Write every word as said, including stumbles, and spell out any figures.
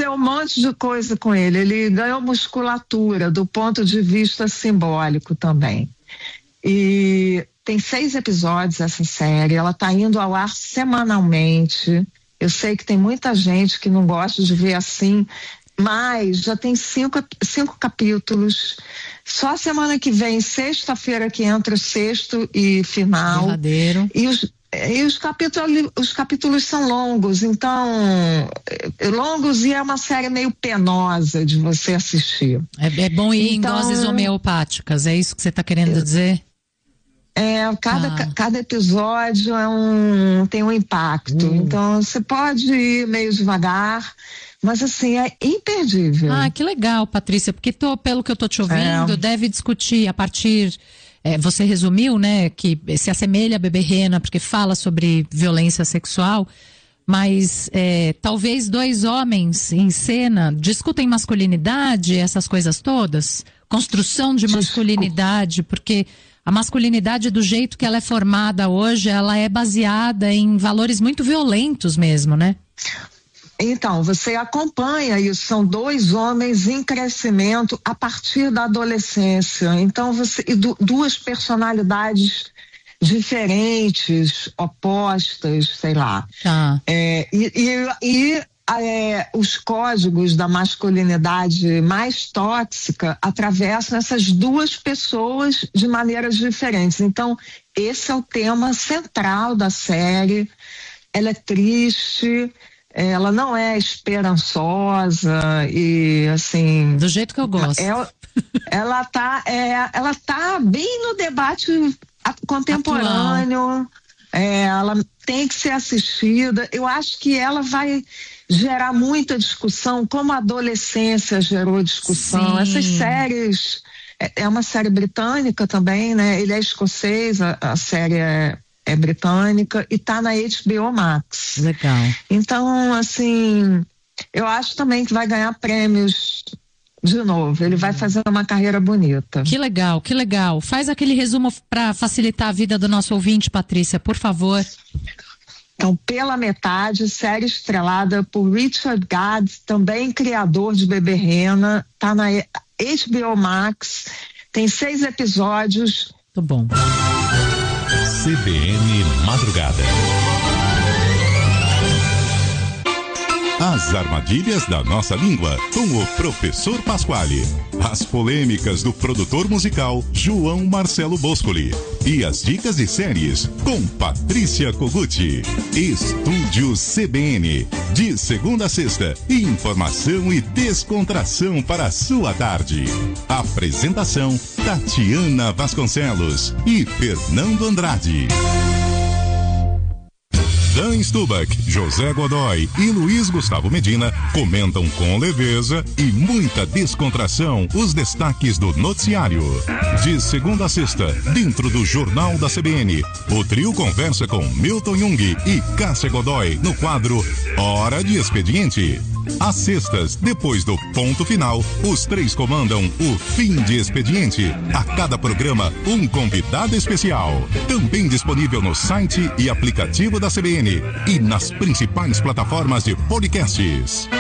aconteceu um monte de coisa com ele. Ele ganhou musculatura do ponto de vista simbólico também. E tem seis episódios essa série, ela está indo ao ar semanalmente. Eu sei que tem muita gente que não gosta de ver assim, mas já tem cinco, cinco capítulos. Só semana que vem, sexta-feira, que entra o sexto e final. Verdadeiro. E os, e os capítulos, os capítulos são longos, então, longos, e é uma série meio penosa de você assistir. É, é bom ir então, em doses homeopáticas, é isso que você está querendo dizer? É, cada, ah. cada episódio é um, tem um impacto. Hum. Então, você pode ir meio devagar, mas assim, é imperdível. Ah, que legal, Patrícia, porque tô, pelo que eu tô te ouvindo, é. deve discutir a partir, é, você resumiu, né, que se assemelha a Bebê Rena, porque fala sobre violência sexual, mas é, talvez dois homens em cena discutem masculinidade, essas coisas todas, construção de masculinidade, porque a masculinidade, do jeito que ela é formada hoje, ela é baseada em valores muito violentos mesmo, né? Então, você acompanha isso, são dois homens em crescimento a partir da adolescência. Então, você, e du, duas personalidades diferentes, opostas, sei lá. Tá. É, e, e, e é, os códigos da masculinidade mais tóxica atravessam essas duas pessoas de maneiras diferentes. Então, esse é o tema central da série. Ela é triste, ela não é esperançosa e assim... Do jeito que eu gosto. Ela, ela, tá, é, ela tá bem no debate contemporâneo, é, ela tem que ser assistida. Eu acho que ela vai gerar muita discussão, como a adolescência gerou discussão. Sim. Essas séries, é, é uma série britânica também, né? Ele é escocês, a, a série é, é britânica e tá na H B O Max. Legal. Então, assim, eu acho também que vai ganhar prêmios de novo. Ele vai fazer uma carreira bonita. Que legal, que legal. Faz aquele resumo para facilitar a vida do nosso ouvinte, Patrícia, por favor. Então, Pela Metade, série estrelada por Richard Gad, também criador de Bebê Rena, tá na H B O Max, tem seis episódios. Muito bom. C B N Madrugada. As armadilhas da nossa língua, com o professor Pasquale. As polêmicas do produtor musical João Marcelo Boscoli. E as dicas de séries com Patrícia Koguchi. Estúdio C B N. De segunda a sexta, informação e descontração para a sua tarde. Apresentação Tatiana Vasconcelos e Fernando Andrade. Dan Stubach, José Godoy e Luiz Gustavo Medina comentam com leveza e muita descontração os destaques do noticiário. De segunda a sexta, dentro do Jornal da C B N, o trio conversa com Milton Jung e Cássia Godoy no quadro Hora de Expediente. Às sextas, depois do ponto final, os três comandam o Fim de Expediente. A cada programa, um convidado especial. Também disponível no site e aplicativo da C B N e nas principais plataformas de podcasts.